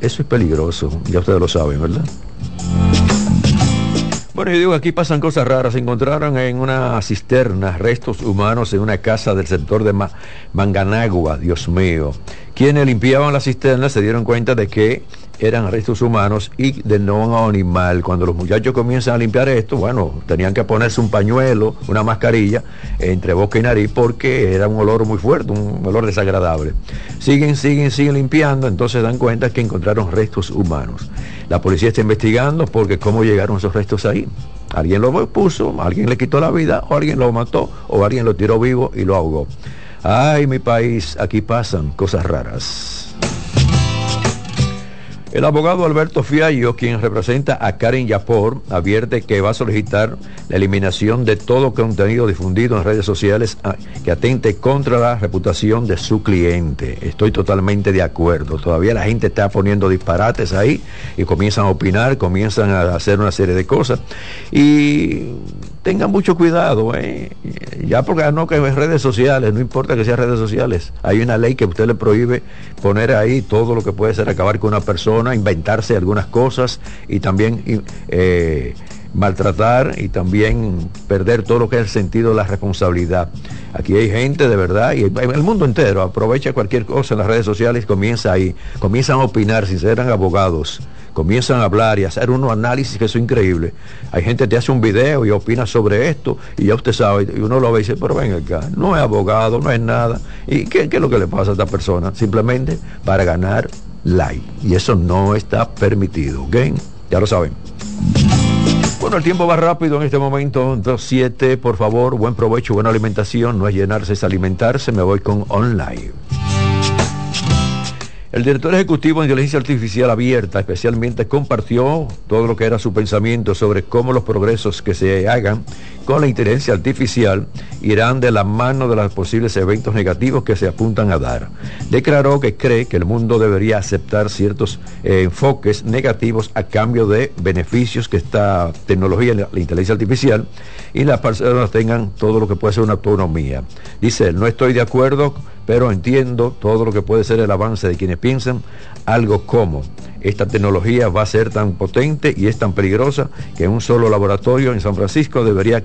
Eso es peligroso, ya ustedes lo saben, ¿verdad? Bueno, yo digo, aquí pasan cosas raras. Se encontraron en una cisterna restos humanos en una casa del sector de Manganagua, Dios mío. Quienes limpiaban la cisterna se dieron cuenta de que eran restos humanos y de no animal. Cuando los muchachos comienzan a limpiar esto, bueno, tenían que ponerse un pañuelo, una mascarilla entre boca y nariz porque era un olor muy fuerte, un olor desagradable. Siguen limpiando, entonces dan cuenta que encontraron restos humanos. La policía está investigando porque cómo llegaron esos restos ahí. Alguien lo puso, alguien le quitó la vida, o alguien lo mató, o alguien lo tiró vivo y lo ahogó. Ay, mi país, aquí pasan cosas raras. El abogado Alberto Fiallo, quien representa a Karen Yapor, advierte que va a solicitar la eliminación de todo contenido difundido en redes sociales que atente contra la reputación de su cliente. Estoy totalmente de acuerdo. Todavía la gente está poniendo disparates ahí y comienzan a opinar, comienzan a hacer una serie de cosas. Y tengan mucho cuidado, ya porque no, que en redes sociales, no importa que sean redes sociales, hay una ley que a usted le prohíbe poner ahí todo lo que puede ser acabar con una persona, inventarse algunas cosas y también maltratar y también perder todo lo que es el sentido de la responsabilidad. Aquí hay gente de verdad y el mundo entero aprovecha cualquier cosa en las redes sociales, comienzan a opinar, si eran abogados, comienzan a hablar y a hacer unos análisis que son increíbles. Hay gente que te hace un video y opina sobre esto y ya usted sabe, y uno lo ve y dice, pero ven acá, no es abogado, no es nada. ¿Y qué es lo que le pasa a esta persona? Simplemente para ganar like. Y eso no está permitido, ¿ok? Ya lo saben. Bueno, el tiempo va rápido en este momento, 2:07, por favor, buen provecho, buena alimentación, no es llenarse, es alimentarse. Me voy con online. El director ejecutivo de Inteligencia Artificial Abierta especialmente compartió todo lo que era su pensamiento sobre cómo los progresos que se hagan con la inteligencia artificial irán de la mano de los posibles eventos negativos que se apuntan a dar. Declaró que cree que el mundo debería aceptar ciertos enfoques negativos a cambio de beneficios que esta tecnología, la inteligencia artificial, y las personas tengan todo lo que puede ser una autonomía. Dice él, no estoy de acuerdo, pero entiendo todo lo que puede ser el avance de quienes piensan algo como esta tecnología va a ser tan potente y es tan peligrosa que un solo laboratorio en San Francisco debería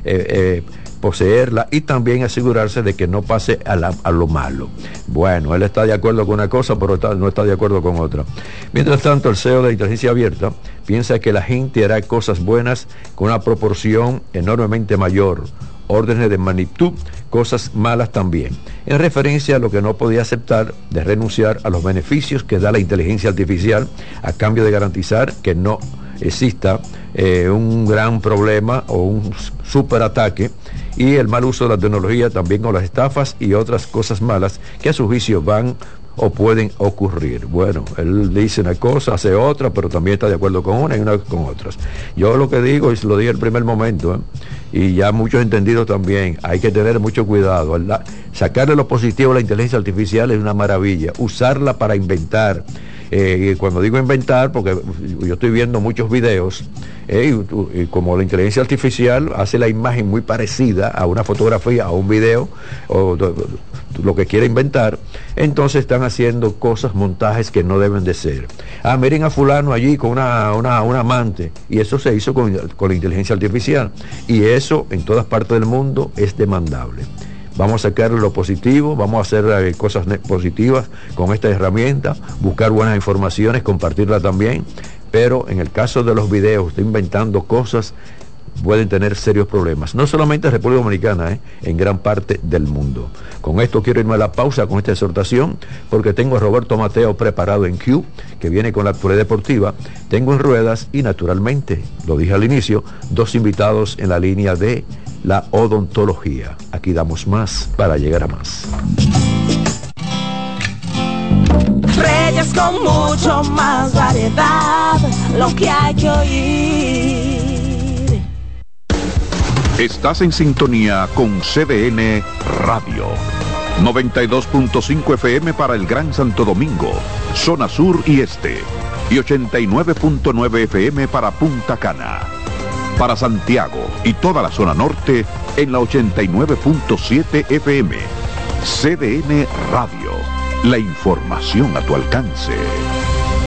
poseerla y también asegurarse de que no pase a lo malo. Bueno, él está de acuerdo con una cosa, pero no está de acuerdo con otra. Mientras tanto, el CEO de Inteligencia Abierta piensa que la gente hará cosas buenas con una proporción enormemente mayor, órdenes de magnitud, cosas malas también, en referencia a lo que no podía aceptar de renunciar a los beneficios que da la inteligencia artificial a cambio de garantizar que no exista un gran problema o un superataque, y el mal uso de la tecnología también con las estafas y otras cosas malas que a su juicio van o pueden ocurrir. Bueno, él dice una cosa, hace otra, pero también está de acuerdo con una y una con otras. Yo lo que digo, y lo dije el primer momento, y ya muchos entendidos también, hay que tener mucho cuidado. Sacarle lo positivo a la inteligencia artificial es una maravilla, usarla para inventar. Y cuando digo inventar, porque yo estoy viendo muchos videos, y como la inteligencia artificial hace la imagen muy parecida a una fotografía, a un video, o lo que quiera inventar, entonces están haciendo cosas, montajes que no deben de ser. Miren a fulano allí con una amante, y eso se hizo con la inteligencia artificial, y eso en todas partes del mundo es demandable. Vamos a sacar lo positivo, vamos a hacer cosas positivas con esta herramienta, buscar buenas informaciones, compartirlas también, pero en el caso de los videos, estoy inventando cosas, pueden tener serios problemas, no solamente en República Dominicana, en gran parte del mundo. Con esto quiero irme a la pausa con esta exhortación, porque tengo a Roberto Mateo preparado en Q, que viene con la actualidad deportiva, tengo en ruedas y naturalmente, lo dije al inicio, dos invitados en la línea de la odontología. Aquí damos más para llegar a más. Reyes con mucho más variedad, lo que hay que oír. Estás en sintonía con CDN Radio. 92.5 FM para el Gran Santo Domingo, zona sur y este. Y 89.9 FM para Punta Cana. Para Santiago y toda la zona norte en la 89.7 FM. CDN Radio. La información a tu alcance.